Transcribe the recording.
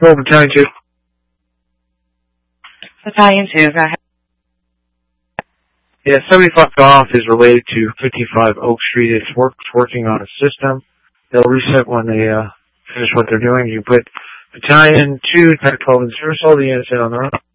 Roll Battalion 2. Battalion 2, go ahead. Yeah, 75 off is related to 55 Oak Street. It's working on a system. They'll reset when they finish what they're doing. You put Battalion 2, Tech 12 and 0, all the units in on their own.